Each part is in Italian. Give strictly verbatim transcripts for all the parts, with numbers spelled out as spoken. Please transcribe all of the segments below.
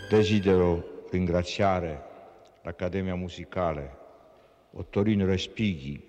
Desidero ringraziare l'Accademia Musicale Ottorino Respighi,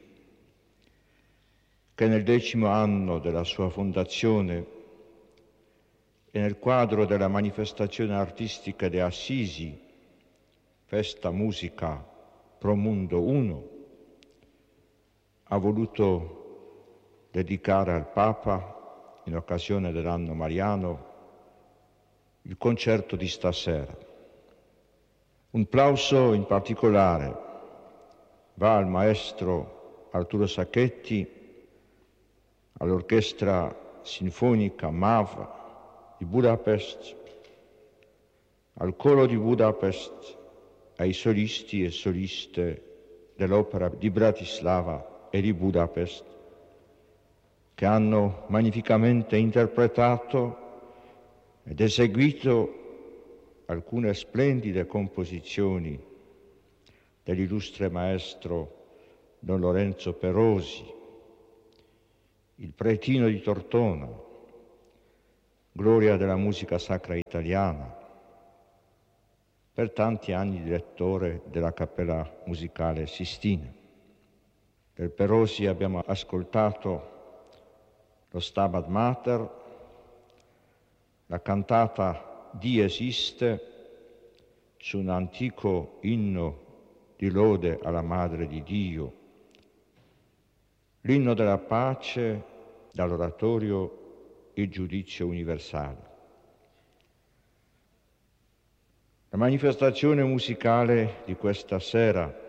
che nel decimo anno della sua fondazione e nel quadro della manifestazione artistica di Assisi, Festa Musica Pro Mundo uno, ha voluto dedicare al Papa, in occasione dell'anno mariano, il concerto di stasera. Un plauso in particolare va al maestro Arturo Sacchetti, all'Orchestra Sinfonica M A V di Budapest, al Coro di Budapest, ai solisti e soliste dell'Opera di Bratislava e di Budapest, che hanno magnificamente interpretato ed eseguito alcune splendide composizioni dell'illustre maestro Don Lorenzo Perosi, il Pretino di Tortona, gloria della musica sacra italiana, per tanti anni direttore della Cappella Musicale Sistina. Per Perosi abbiamo ascoltato lo Stabat Mater, la cantata Dies Iste su un antico inno di lode alla Madre di Dio, l'inno della pace dall'oratorio Il Giudizio Universale. La manifestazione musicale di questa sera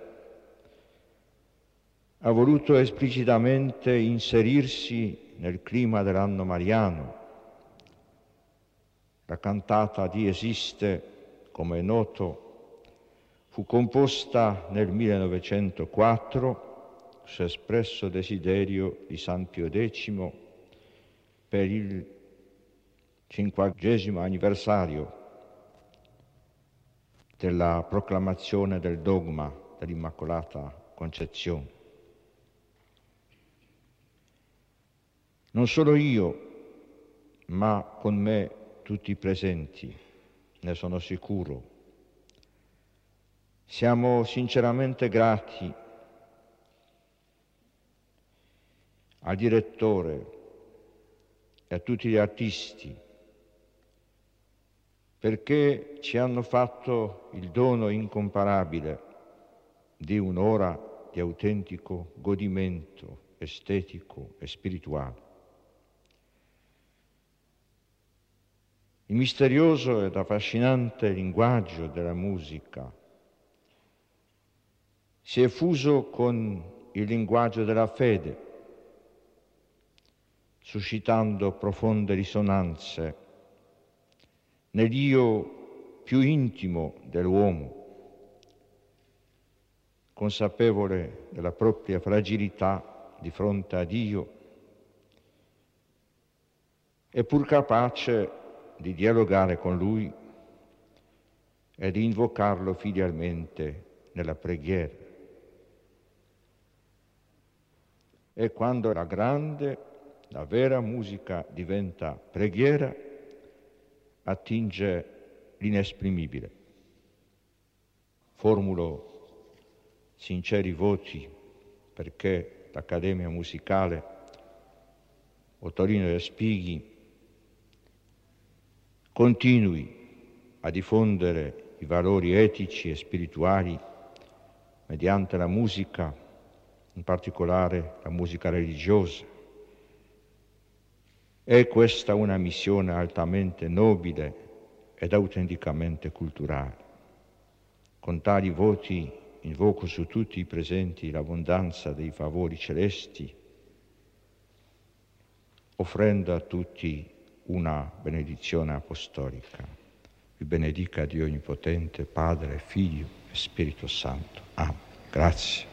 ha voluto esplicitamente inserirsi nel clima dell'anno mariano. La cantata Dies Iste, come è noto, fu composta nel millenovecentoquattro su espresso desiderio di San Pio X per il cinquangesimo anniversario della proclamazione del dogma dell'Immacolata Concezione. Non solo io, ma con me tutti i presenti, ne sono sicuro. Siamo sinceramente grati al direttore e a tutti gli artisti perché ci hanno fatto il dono incomparabile di un'ora di autentico godimento estetico e spirituale. Il misterioso ed affascinante linguaggio della musica si è fuso con il linguaggio della fede, suscitando profonde risonanze nell'io più intimo dell'uomo, consapevole della propria fragilità di fronte a Dio, e pur capace di dialogare con Lui e di invocarlo filialmente nella preghiera. E quando la grande, la vera musica diventa preghiera, attinge l'inesprimibile. Formulo sinceri voti perché l'Accademia Musicale Ottorino Respighi continui a diffondere i valori etici e spirituali mediante la musica, in particolare la musica religiosa. È questa una missione altamente nobile ed autenticamente culturale. Con tali voti invoco su tutti i presenti l'abbondanza dei favori celesti, offrendo a tutti una benedizione apostolica. Vi benedica Dio Onnipotente, Padre, Figlio e Spirito Santo. Amen. Grazie.